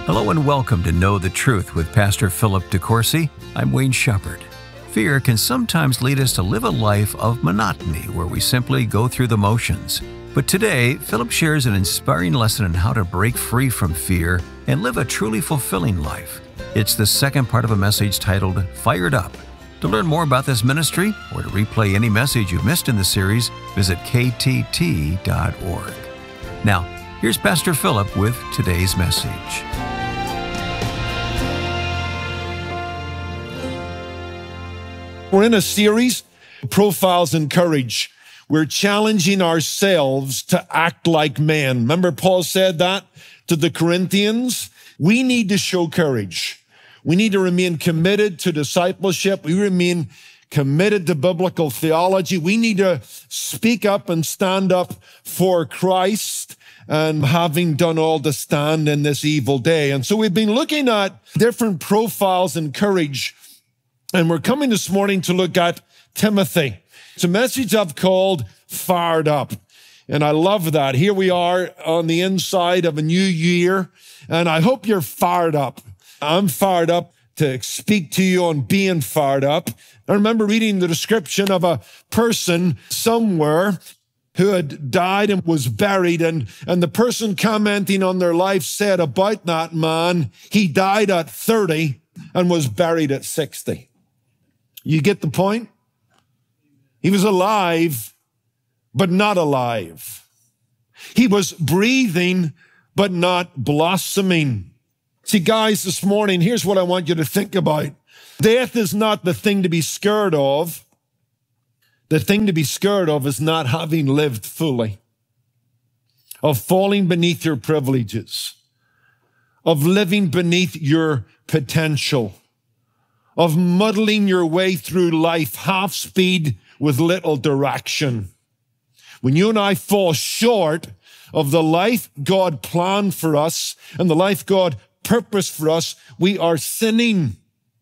Hello and welcome to Know the Truth with Pastor Philip DeCourcy. I'm Wayne Shepherd. Fear can sometimes lead us to live a life of monotony where we simply go through the motions. But today, Philip shares an inspiring lesson on how to break free from fear and live a truly fulfilling life. It's the second part of a message titled Fired Up. To learn more about this ministry or to replay any message you missed in the series, visit ktt.org. Now, here's Pastor Philip with today's message. We're in a series, Profiles in Courage. We're challenging ourselves to act like men. Remember Paul said that to the Corinthians? We need to show courage. We need to remain committed to discipleship. We remain committed to biblical theology. We need to speak up and stand up for Christ, and having done all to stand in this evil day. And so we've been looking at different profiles in courage. And we're coming this morning to look at Timothy. It's a message I've called Fired Up. And I love that. Here we are on the inside of a new year. And I hope you're fired up. I'm fired up to speak to you on being fired up. I remember reading the description of a person somewhere who had died and was buried. And the person commenting on their life said about that man, he died at 30 and was buried at 60. You get the point? He was alive, but not alive. He was breathing, but not blossoming. See, guys, this morning, here's what I want you to think about. Death is not the thing to be scared of. The thing to be scared of is not having lived fully, of falling beneath your privileges, of living beneath your potential, of muddling your way through life half speed with little direction. When you and I fall short of the life God planned for us and the life God purposed for us, we are sinning.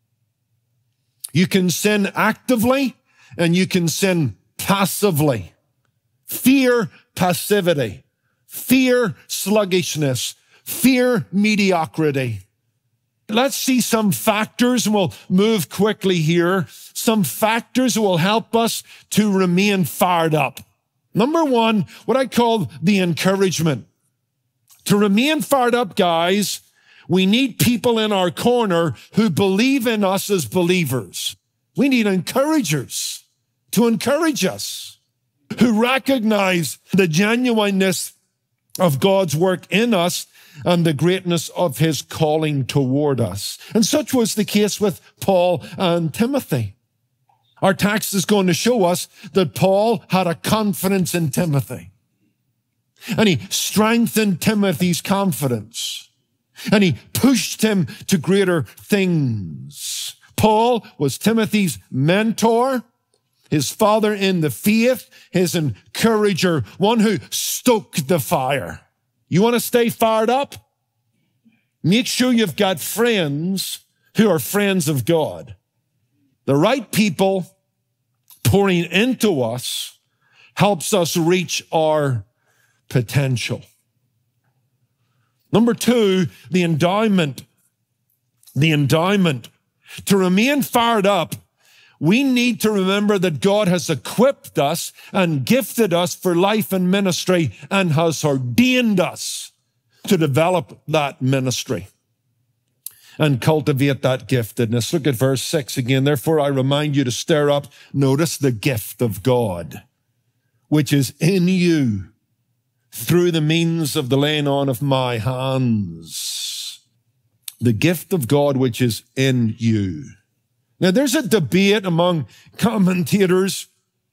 You can sin actively and you can sin passively. Fear passivity, fear sluggishness, fear mediocrity. Let's see some factors, and we'll move quickly here. Some factors that will help us to remain fired up. Number one, what I call the encouragement. To remain fired up, guys, we need people in our corner who believe in us as believers. We need encouragers to encourage us, who recognize the genuineness of God's work in us and the greatness of his calling toward us. And such was the case with Paul and Timothy. Our text is going to show us that Paul had a confidence in Timothy. And he strengthened Timothy's confidence. And he pushed him to greater things. Paul was Timothy's mentor, his father in the faith, his encourager, one who stoked the fire. You want to stay fired up? Make sure you've got friends who are friends of God. The right people pouring into us helps us reach our potential. Number two, the endowment. The endowment. To remain fired up, we need to remember that God has equipped us and gifted us for life and ministry and has ordained us to develop that ministry and cultivate that giftedness. Look at verse 6 again. Therefore, I remind you to stir up, notice, the gift of God, which is in you through the means of the laying on of my hands. The gift of God, which is in you. Now, there's a debate among commentators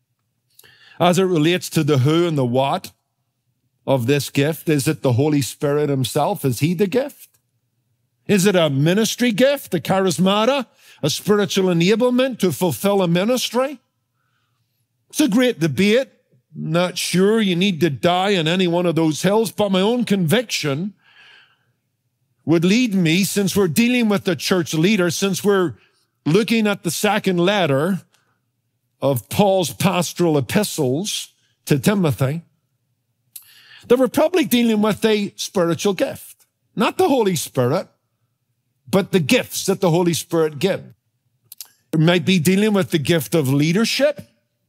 as it relates to the who and the what of this gift. Is it the Holy Spirit himself? Is he the gift? Is it a ministry gift, a charismata, a spiritual enablement to fulfill a ministry? It's a great debate. Not sure you need to die on any one of those hills, but my own conviction would lead me, since we're dealing with the church leader, since we're looking at the second letter of Paul's pastoral epistles to Timothy, that we're probably dealing with a spiritual gift. Not the Holy Spirit, but the gifts that the Holy Spirit gives. We might be dealing with the gift of leadership.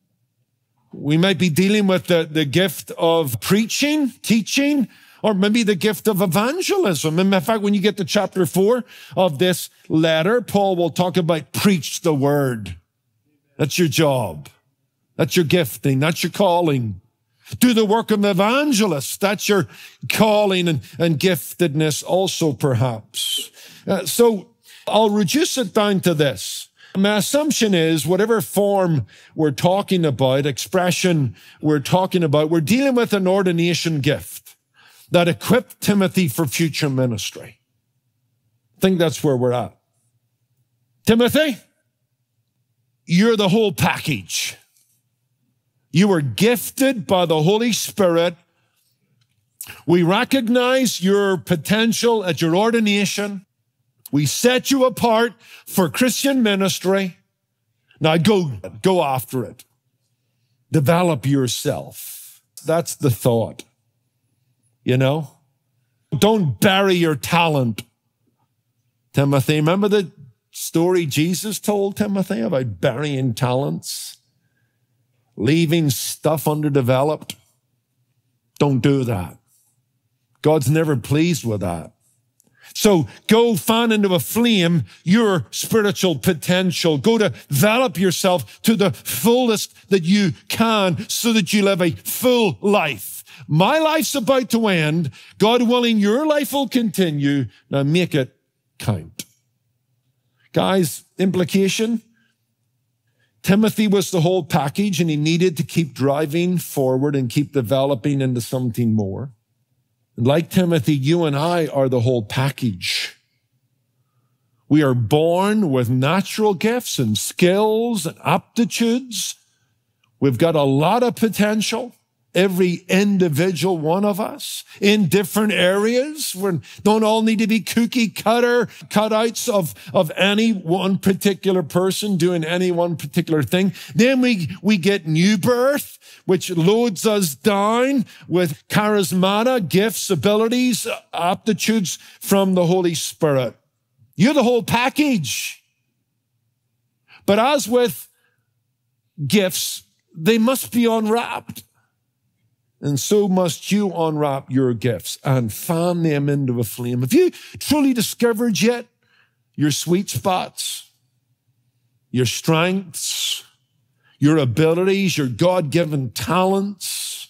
We might be dealing with the gift of preaching, teaching, or maybe the gift of evangelism. And in fact, when you get to chapter 4 of this letter, Paul will talk about preach the word. That's your job. That's your gifting. That's your calling. Do the work of an evangelist. That's your calling and giftedness also, perhaps. So I'll reduce it down to this. My assumption is whatever form we're talking about, expression we're talking about, we're dealing with an ordination gift that equipped Timothy for future ministry. I think that's where we're at. Timothy, you're the whole package. You were gifted by the Holy Spirit. We recognize your potential at your ordination. We set you apart for Christian ministry. Now go after it. Develop yourself. That's the thought. You know? Don't bury your talent, Timothy. Remember the story Jesus told Timothy about burying talents? Leaving stuff underdeveloped? Don't do that. God's never pleased with that. So go fan into a flame your spiritual potential. Go develop yourself to the fullest that you can so that you live a full life. My life's about to end. God willing, your life will continue. Now make it count. Guys, implication. Timothy was the whole package and he needed to keep driving forward and keep developing into something more. And like Timothy, you and I are the whole package. We are born with natural gifts and skills and aptitudes. We've got a lot of potential, every individual one of us, in different areas. We don't all need to be cookie cutter cutouts of any one particular person doing any one particular thing. Then we get new birth, which loads us down with charismata, gifts, abilities, aptitudes from the Holy Spirit. You're the whole package. But as with gifts, they must be unwrapped. And so must you unwrap your gifts and fan them into a flame. Have you truly discovered yet your sweet spots, your strengths, your abilities, your God-given talents?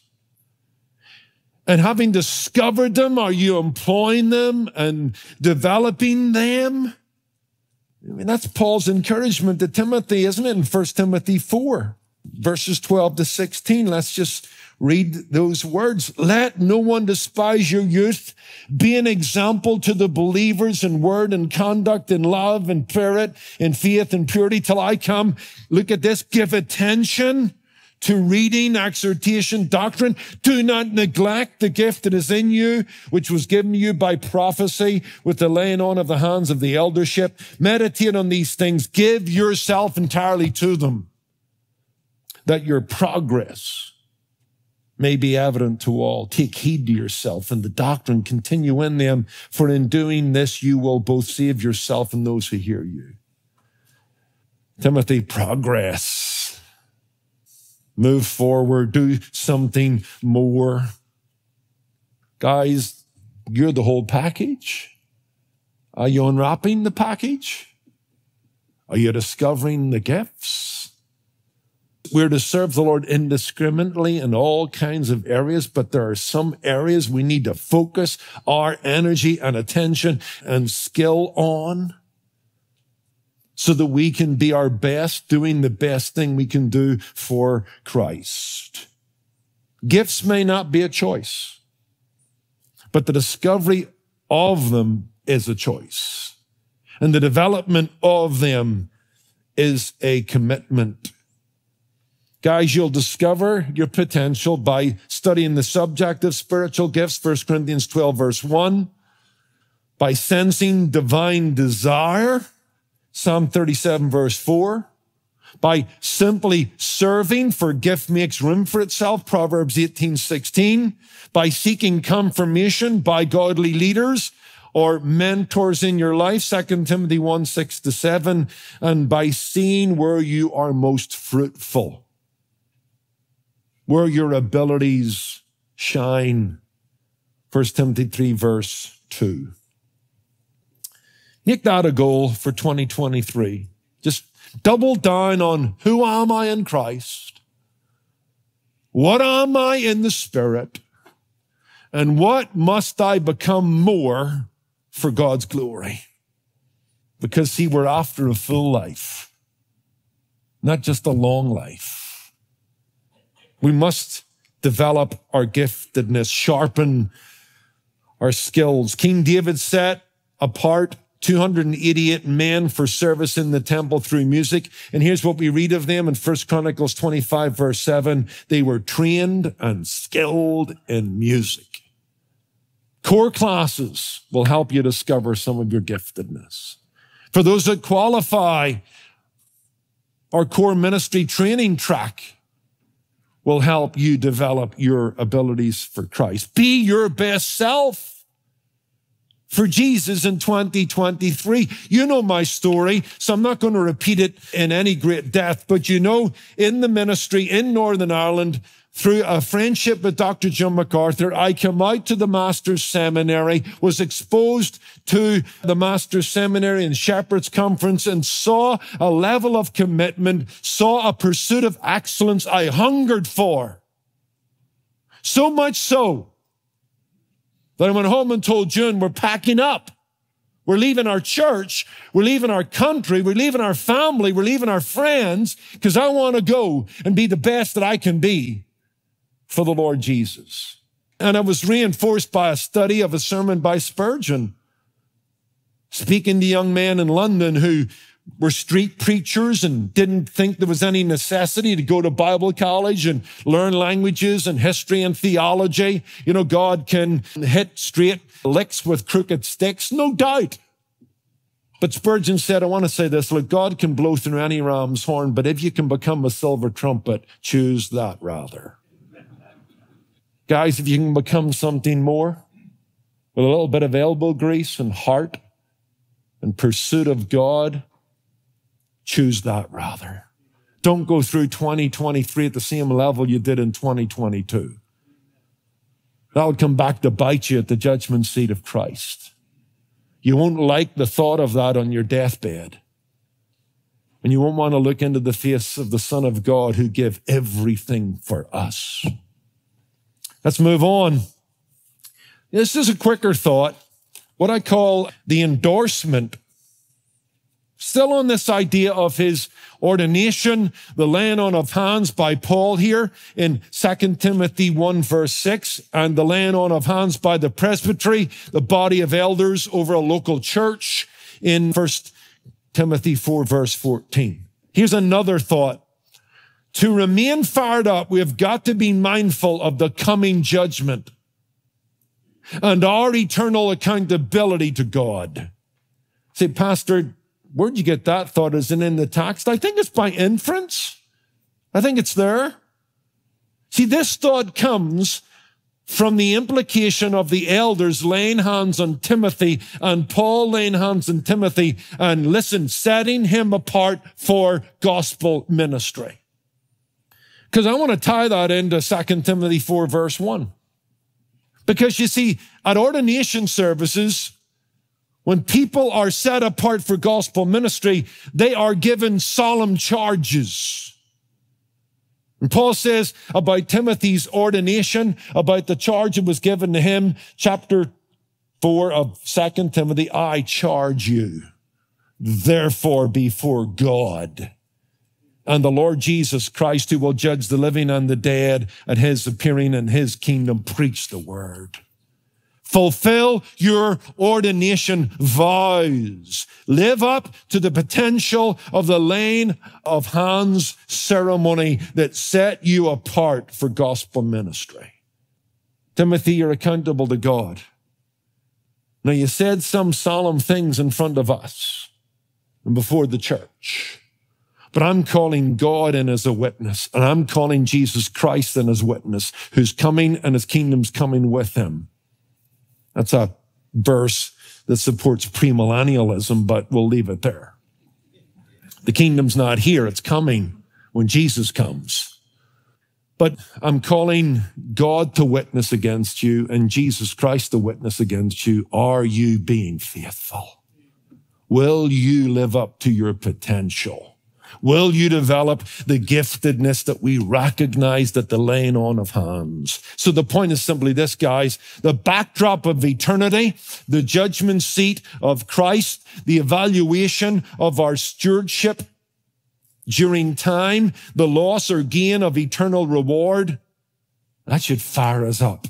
And having discovered them, are you employing them and developing them? I mean, that's Paul's encouragement to Timothy, isn't it? In 1 Timothy 4, verses 12 to 16. Let's just read those words. Let no one despise your youth. Be an example to the believers in word and conduct, in love and spirit, in faith and purity till I come. Look at this. Give attention to reading, exhortation, doctrine. Do not neglect the gift that is in you, which was given you by prophecy with the laying on of the hands of the eldership. Meditate on these things. Give yourself entirely to them, that your progress may be evident to all. Take heed to yourself and the doctrine, continue in them, for in doing this you will both save yourself and those who hear you. Timothy, progress. Move forward, do something more. Guys, you're the whole package. Are you unwrapping the package? Are you discovering the gifts? We're to serve the Lord indiscriminately in all kinds of areas, but there are some areas we need to focus our energy and attention and skill on so that we can be our best, doing the best thing we can do for Christ. Gifts may not be a choice, but the discovery of them is a choice. And the development of them is a commitment. Guys, you'll discover your potential by studying the subject of spiritual gifts, 1 Corinthians 12, verse 1, by sensing divine desire, Psalm 37, verse 4, by simply serving, for gift makes room for itself, Proverbs 18, 16, by seeking confirmation by godly leaders or mentors in your life, 2 Timothy 1, 6-7, and by seeing where you are most fruitful, where your abilities shine, 1 Timothy 3, verse 2. Make that a goal for 2023. Just double down on who am I in Christ? What am I in the Spirit? And what must I become more for God's glory? Because, see, we're after a full life, not just a long life. We must develop our giftedness, sharpen our skills. King David set apart 288 men for service in the temple through music. And here's what we read of them in 1 Chronicles 25, verse 7. They were trained and skilled in music. Core classes will help you discover some of your giftedness. For those that qualify, our core ministry training track will help you develop your abilities for Christ. Be your best self for Jesus in 2023. You know my story, so I'm not going to repeat it in any great depth, but you know, in the ministry in Northern Ireland, through a friendship with Dr. John MacArthur, I came out to the Master's Seminary, was exposed to the Master's Seminary and Shepherd's Conference, and saw a level of commitment, saw a pursuit of excellence I hungered for. So much so that I went home and told June, we're packing up. We're leaving our church. We're leaving our country. We're leaving our family. We're leaving our friends because I want to go and be the best that I can be for the Lord Jesus. And I was reinforced by a study of a sermon by Spurgeon, speaking to young men in London who were street preachers and didn't think there was any necessity to go to Bible college and learn languages and history and theology. You know, God can hit straight licks with crooked sticks, no doubt. But Spurgeon said, I want to say this, look, God can blow through any ram's horn, but if you can become a silver trumpet, choose that rather. Guys, if you can become something more with a little bit of elbow grease and heart and pursuit of God, choose that rather. Don't go through 2023 at the same level you did in 2022. That will come back to bite you at the judgment seat of Christ. You won't like the thought of that on your deathbed. And you won't want to look into the face of the Son of God who gave everything for us. Let's move on. This is a quicker thought, what I call the endorsement. Still on this idea of his ordination, the laying on of hands by Paul here in 2 Timothy 1 verse 6, and the laying on of hands by the presbytery, the body of elders over a local church in 1 Timothy 4 verse 14. Here's another thought. To remain fired up, we have got to be mindful of the coming judgment and our eternal accountability to God. Say, Pastor, where'd you get that thought? Is it in the text? I think it's by inference. I think it's there. See, this thought comes from the implication of the elders laying hands on Timothy and Paul laying hands on Timothy and, listen, setting him apart for gospel ministry. Because I want to tie that into 2 Timothy 4 verse 1. Because you see, at ordination services, when people are set apart for gospel ministry, they are given solemn charges. And Paul says about Timothy's ordination, about the charge that was given to him, chapter 4 of 2 Timothy, I charge you, therefore before God and the Lord Jesus Christ, who will judge the living and the dead at his appearing in his kingdom, preach the word. Fulfill your ordination vows. Live up to the potential of the laying of hands ceremony that set you apart for gospel ministry. Timothy, you're accountable to God. Now, you said some solemn things in front of us and before the church. But I'm calling God in as a witness, and I'm calling Jesus Christ in as witness, who's coming and his kingdom's coming with him. That's a verse that supports premillennialism, but we'll leave it there. The kingdom's not here. It's coming when Jesus comes. But I'm calling God to witness against you and Jesus Christ to witness against you. Are you being faithful? Will you live up to your potential? Will you develop the giftedness that we recognized at the laying on of hands? So the point is simply this, guys. The backdrop of eternity, the judgment seat of Christ, the evaluation of our stewardship during time, the loss or gain of eternal reward, that should fire us up.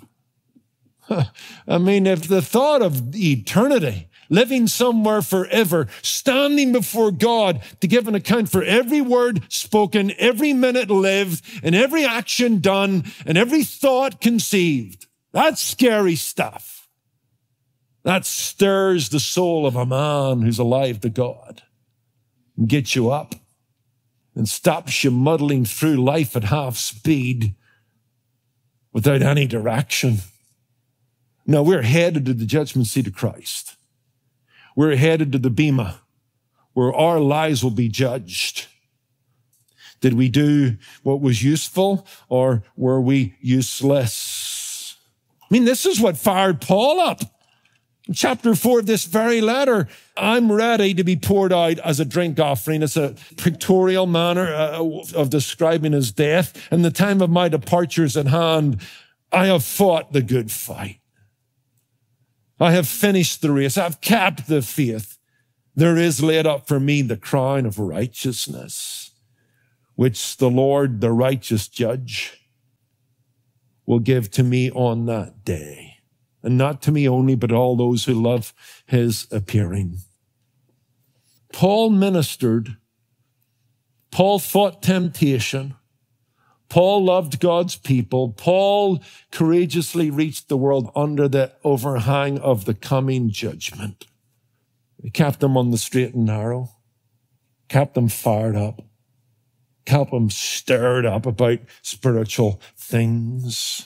I mean, if the thought of eternity, living somewhere forever, standing before God to give an account for every word spoken, every minute lived, and every action done, and every thought conceived. That's scary stuff. That stirs the soul of a man who's alive to God and gets you up and stops you muddling through life at half speed without any direction. No, we're headed to the judgment seat of Christ. We're headed to the Bema, where our lives will be judged. Did we do what was useful, or were we useless? I mean, this is what fired Paul up. In chapter 4 of this very letter, I'm ready to be poured out as a drink offering. It's a pictorial manner of describing his death. And the time of my departure is at hand. I have fought the good fight. I have finished the race. I've kept the faith. There is laid up for me the crown of righteousness, which the Lord, the righteous judge, will give to me on that day. And not to me only, but all those who love his appearing. Paul ministered. Paul fought temptation. Paul loved God's people. Paul courageously reached the world under the overhang of the coming judgment. He kept them on the straight and narrow, kept them fired up, kept them stirred up about spiritual things.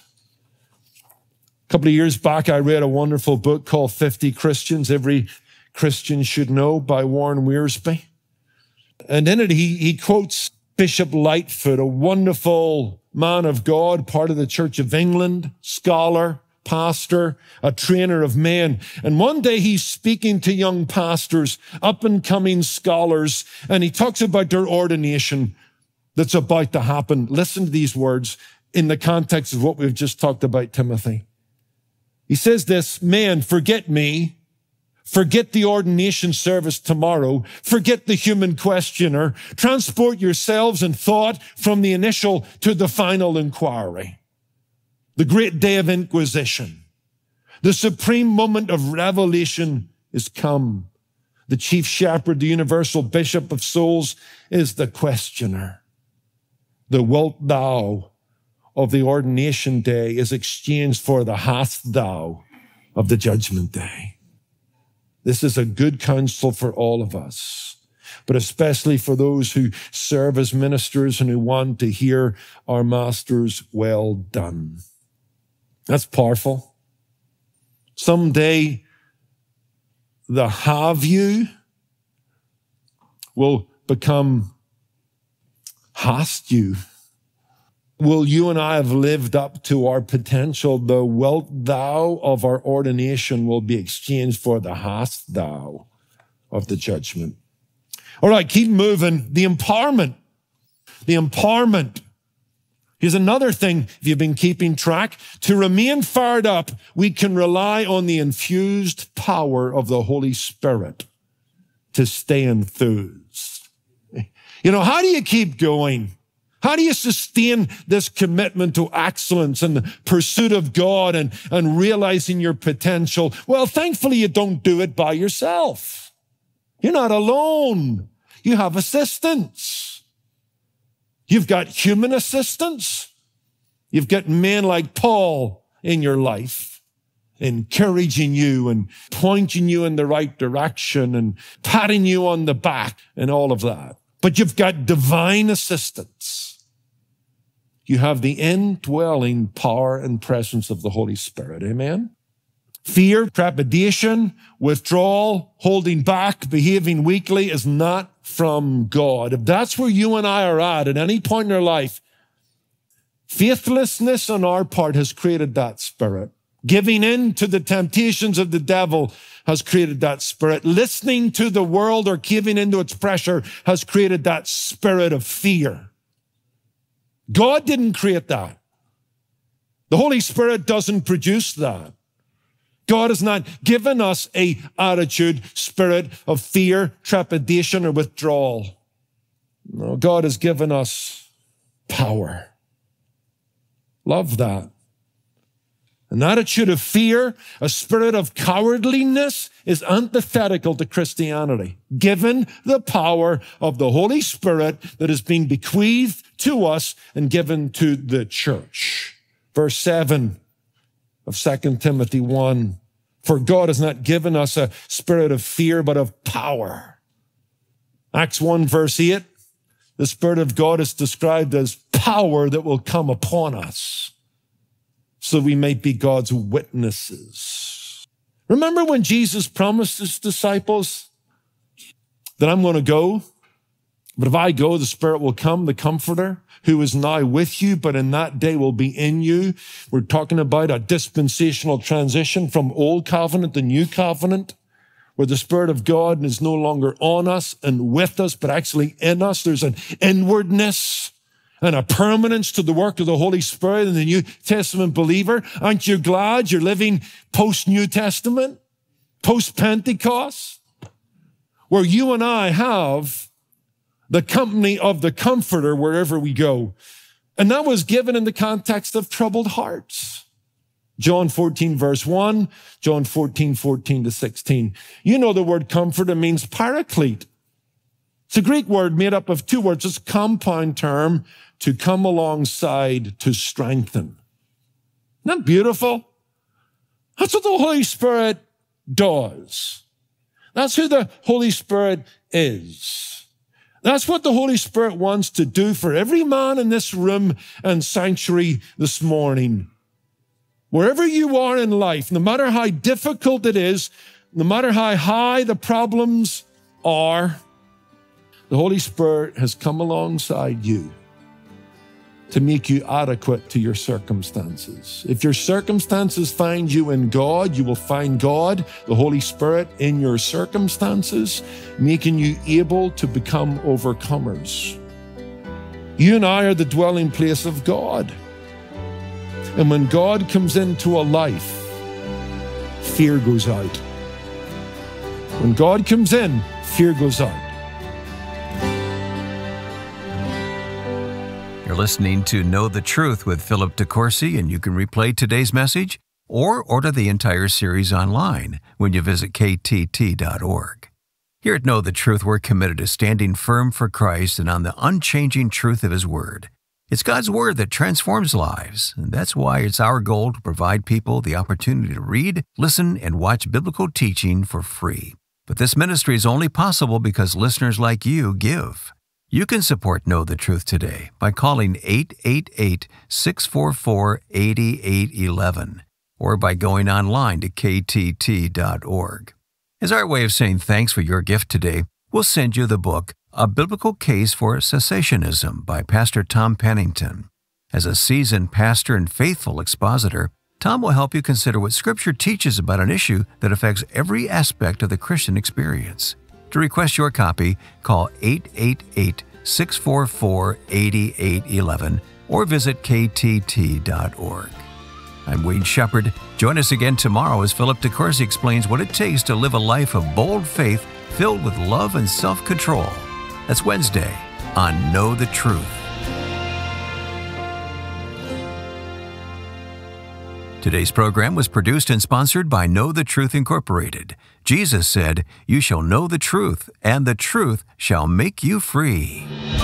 A couple of years back, I read a wonderful book called 50 Christians Every Christian Should Know by Warren Wiersbe. And in it, he quotes Bishop Lightfoot, a wonderful man of God, part of the Church of England, scholar, pastor, a trainer of men. And one day he's speaking to young pastors, up-and-coming scholars, and he talks about their ordination that's about to happen. Listen to these words in the context of what we've just talked about, Timothy. He says this, "Men, forget me. Forget the ordination service tomorrow. Forget the human questioner. Transport yourselves in thought from the initial to the final inquiry. The great day of inquisition. The supreme moment of revelation is come. The chief shepherd, the universal bishop of souls, is the questioner. The wilt thou of the ordination day is exchanged for the hast thou of the judgment day." This is a good counsel for all of us, but especially for those who serve as ministers and who want to hear our master's well done. That's powerful. Someday, the have you will become hast you. Will you and I have lived up to our potential? The wilt thou of our ordination will be exchanged for the hast thou of the judgment. All right, keep moving. The empowerment. The empowerment. Here's another thing, if you've been keeping track. To remain fired up, we can rely on the infused power of the Holy Spirit to stay enthused. You know, how do you keep going? How do you sustain this commitment to excellence and the pursuit of God and realizing your potential? Well, thankfully, you don't do it by yourself. You're not alone. You have assistance. You've got human assistance. You've got men like Paul in your life, encouraging you and pointing you in the right direction and patting you on the back and all of that. But you've got divine assistance. You have the indwelling power and presence of the Holy Spirit. Amen? Fear, trepidation, withdrawal, holding back, behaving weakly is not from God. If that's where you and I are at any point in our life, faithlessness on our part has created that spirit. Giving in to the temptations of the devil has created that spirit. Listening to the world or giving into its pressure has created that spirit of fear. God didn't create that. The Holy Spirit doesn't produce that. God has not given us an attitude, spirit of fear, trepidation, or withdrawal. No, God has given us power. Love that. An attitude of fear, a spirit of cowardliness is antithetical to Christianity. Given the power of the Holy Spirit that has been bequeathed to us and given to the church. Verse 7 of 2 Timothy 1. For God has not given us a spirit of fear, but of power. Acts 1 verse 8. The Spirit of God is described as power that will come upon us, so we may be God's witnesses. Remember when Jesus promised his disciples that I'm going to go, but if I go, the Spirit will come, the Comforter, who is now with you, but in that day will be in you. We're talking about a dispensational transition from Old Covenant to New Covenant, where the Spirit of God is no longer on us and with us, but actually in us. There's an inwardness and a permanence to the work of the Holy Spirit in the New Testament believer. Aren't you glad you're living post-New Testament, post-Pentecost, where you and I have the company of the Comforter wherever we go? And that was given in the context of troubled hearts. John 14, verse 1, John 14, 14 to 16. You know the word comforter means paraclete. It's a Greek word made up of two words. It's a compound term, to come alongside, to strengthen. Isn't that beautiful? That's what the Holy Spirit does. That's who the Holy Spirit is. That's what the Holy Spirit wants to do for every man in this room and sanctuary this morning. Wherever you are in life, no matter how difficult it is, no matter how high the problems are, the Holy Spirit has come alongside you to make you adequate to your circumstances. If your circumstances find you in God, you will find God, the Holy Spirit, in your circumstances, making you able to become overcomers. You and I are the dwelling place of God. And when God comes into a life, fear goes out. When God comes in, fear goes out. You're listening to Know the Truth with Philip DeCourcy, and you can replay today's message or order the entire series online when you visit ktt.org. Here at Know the Truth, we're committed to standing firm for Christ and on the unchanging truth of His Word. It's God's Word that transforms lives, and that's why it's our goal to provide people the opportunity to read, listen, and watch biblical teaching for free. But this ministry is only possible because listeners like you give. You can support Know the Truth today by calling 888-644-8811 or by going online to ktt.org. As our way of saying thanks for your gift today, we'll send you the book, A Biblical Case for Cessationism by Pastor Tom Pennington. As a seasoned pastor and faithful expositor, Tom will help you consider what Scripture teaches about an issue that affects every aspect of the Christian experience. To request your copy, call 888-644-8811 or visit ktt.org. I'm Wayne Shepherd. Join us again tomorrow as Philip DeCourcy explains what it takes to live a life of bold faith filled with love and self-control. That's Wednesday on Know the Truth. Today's program was produced and sponsored by Know the Truth Incorporated. Jesus said, "You shall know the truth, and the truth shall make you free."